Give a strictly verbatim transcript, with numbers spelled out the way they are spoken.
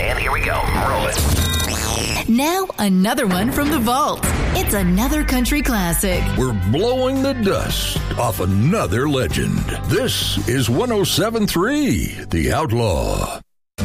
And here we go. Roll it. Now, another one from the vault. It's another country classic. We're blowing the dust off another legend. This is one oh seven point three The Outlaw.